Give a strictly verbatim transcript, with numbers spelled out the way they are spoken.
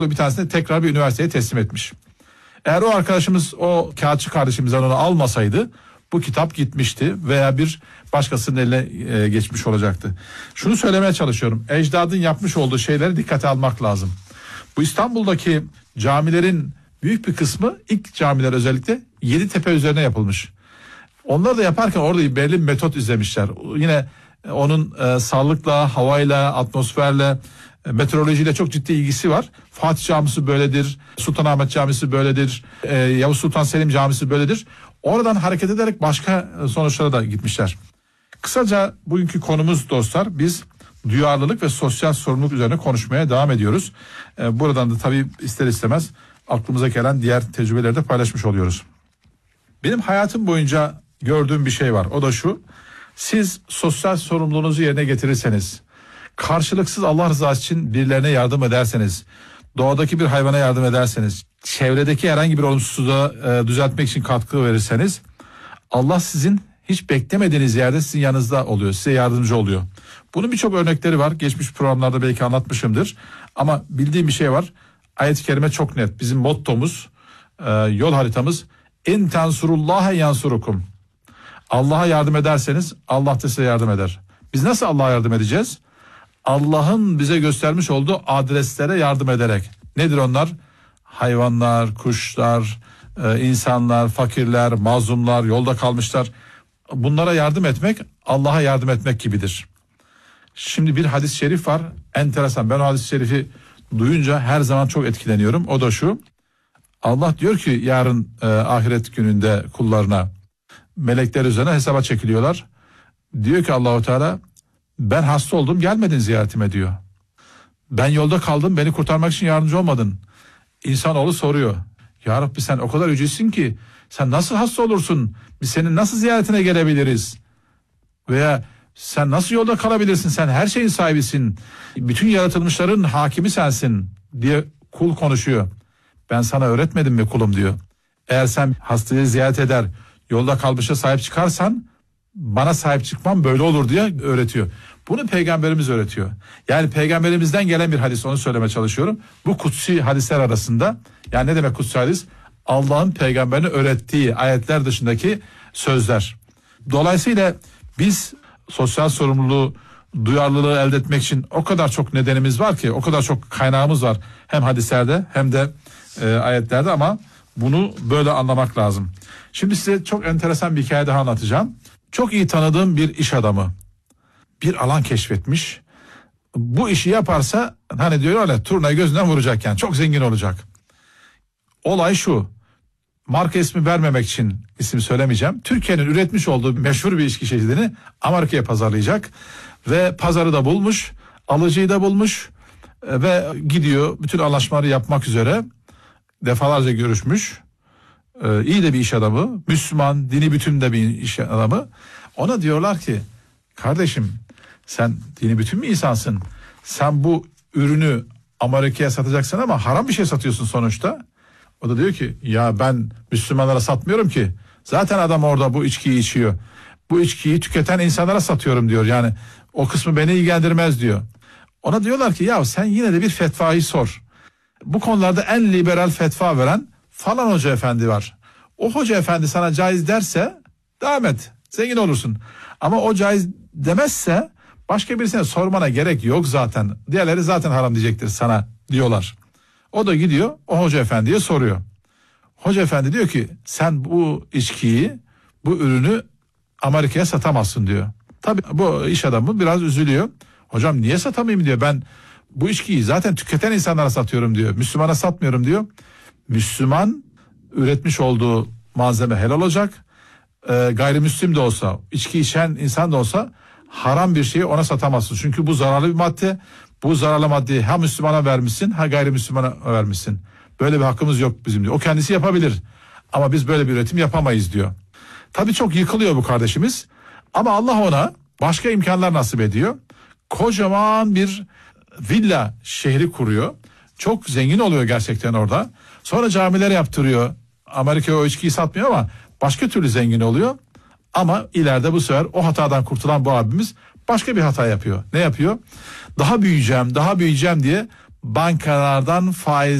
Bir tanesini tekrar bir üniversiteye teslim etmiş. Eğer o arkadaşımız, o kağıtçı kardeşimizden onu almasaydı bu kitap gitmişti veya bir başkasının eline e, geçmiş olacaktı. Şunu söylemeye çalışıyorum. Ecdadın yapmış olduğu şeyleri dikkate almak lazım. Bu İstanbul'daki camilerin büyük bir kısmı, ilk camiler özellikle Yeditepe üzerine yapılmış. Onları da yaparken orada belli bir metot izlemişler. Yine onun e, sağlıkla, havayla, atmosferle, e, meteorolojiyle çok ciddi ilgisi var. Fatih Camisi böyledir, Sultanahmet Camisi böyledir, e, Yavuz Sultan Selim Camisi böyledir. Oradan hareket ederek başka sonuçlara da gitmişler. Kısaca bugünkü konumuz dostlar, biz duyarlılık ve sosyal sorumluluk üzerine konuşmaya devam ediyoruz. E, buradan da tabii ister istemez aklımıza gelen diğer tecrübeleri de paylaşmış oluyoruz. Benim hayatım boyunca gördüğüm bir şey var. O da şu: siz sosyal sorumluluğunuzu yerine getirirseniz, karşılıksız Allah rızası için birilerine yardım ederseniz, doğadaki bir hayvana yardım ederseniz, çevredeki herhangi bir olumsuzluğu e, düzeltmek için katkı verirseniz, Allah sizin hiç beklemediğiniz yerde sizin yanınızda oluyor, size yardımcı oluyor. Bunun birçok örnekleri var. Geçmiş programlarda belki anlatmışımdır. Ama bildiğim bir şey var. Ayet-i kerime çok net. Bizim mottomuz, e, yol haritamız, "En tensurullaha yansurukum." Allah'a yardım ederseniz Allah da size yardım eder. Biz nasıl Allah'a yardım edeceğiz? Allah'ın bize göstermiş olduğu adreslere yardım ederek. Nedir onlar? Hayvanlar, kuşlar, e, insanlar, fakirler, mazlumlar, yolda kalmışlar. Bunlara yardım etmek Allah'a yardım etmek gibidir. Şimdi bir hadis-i şerif var. Enteresan. Ben o hadis-i şerifi duyunca her zaman çok etkileniyorum. O da şu: Allah diyor ki yarın e, ahiret gününde kullarına, melekler üzerine hesaba çekiliyorlar. Diyor ki Allahu Teala, ben hasta oldum, gelmedin ziyaretime diyor. Ben yolda kaldım, beni kurtarmak için yardımcı olmadın. İnsanoğlu soruyor: Ya Rabbi, sen o kadar yücesin ki sen nasıl hasta olursun? Biz senin nasıl ziyaretine gelebiliriz? Veya sen nasıl yolda kalabilirsin? Sen her şeyin sahibisin. Bütün yaratılmışların hakimi sensin diye kul konuşuyor. Ben sana öğretmedim mi kulum diyor. Eğer sen hastayı ziyaret eder, yolda kalmışa sahip çıkarsan bana sahip çıkmam böyle olur diye öğretiyor. Bunu peygamberimiz öğretiyor. Yani peygamberimizden gelen bir hadis, onu söylemeye çalışıyorum. Bu kutsi hadisler arasında, yani ne demek kutsi hadis? Allah'ın peygamberine öğrettiği ayetler dışındaki sözler. Dolayısıyla biz sosyal sorumluluğu, duyarlılığı elde etmek için o kadar çok nedenimiz var ki, o kadar çok kaynağımız var. Hem hadislerde hem de e, ayetlerde, ama bunu böyle anlamak lazım. Şimdi size çok enteresan bir hikaye daha anlatacağım. Çok iyi tanıdığım bir iş adamı bir alan keşfetmiş. Bu işi yaparsa, hani diyor öyle, turnayı gözünden vuracak, yani çok zengin olacak. Olay şu: marka ismi vermemek için isim söylemeyeceğim. Türkiye'nin üretmiş olduğu meşhur bir içki çeşidini Amerika'ya pazarlayacak ve pazarı da bulmuş, alıcıyı da bulmuş ve gidiyor bütün anlaşmaları yapmak üzere. Defalarca görüşmüş. Ee, iyi de bir iş adamı, Müslüman, dini bütün de bir iş adamı. Ona diyorlar ki, kardeşim sen dini bütün bir insansın. Sen bu ürünü Amerika'ya satacaksın ama haram bir şey satıyorsun sonuçta. O da diyor ki, ya ben Müslümanlara satmıyorum ki. Zaten adam orada bu içkiyi içiyor. Bu içkiyi tüketen insanlara satıyorum diyor. Yani o kısmı beni ilgilendirmez diyor. Ona diyorlar ki, ya sen yine de bir fetvayı sor. Bu konularda en liberal fetva veren falan hoca efendi var. O hoca efendi sana caiz derse devam et, zengin olursun. Ama o caiz demezse başka birisine sormana gerek yok zaten. Diğerleri zaten haram diyecektir sana diyorlar. O da gidiyor o hoca efendiye soruyor. Hoca efendi diyor ki, sen bu içkiyi, bu ürünü Amerika'ya satamazsın diyor. Tabii bu iş adamı biraz üzülüyor. Hocam niye satamayayım diyor, ben bu içkiyi zaten tüketen insanlara satıyorum diyor. Müslümana satmıyorum diyor. Müslüman üretmiş olduğu malzeme helal olacak. Ee, gayrimüslim de olsa, içki içen insan da olsa haram bir şeyi ona satamazsın. Çünkü bu zararlı bir madde. Bu zararlı maddeyi ha Müslümana vermişsin ha gayrimüslimana vermişsin. Böyle bir hakkımız yok bizim diyor. O kendisi yapabilir ama biz böyle bir üretim yapamayız diyor. Tabii çok yıkılıyor bu kardeşimiz ama Allah ona başka imkanlar nasip ediyor. Kocaman bir villa şehri kuruyor. Çok zengin oluyor gerçekten orada. Sonra camiler yaptırıyor. Amerika'ya o içkiyi satmıyor ama başka türlü zengin oluyor. Ama ileride bu sefer o hatadan kurtulan bu abimiz başka bir hata yapıyor. Ne yapıyor? Daha büyüyeceğim, daha büyüyeceğim diye bankalardan faiz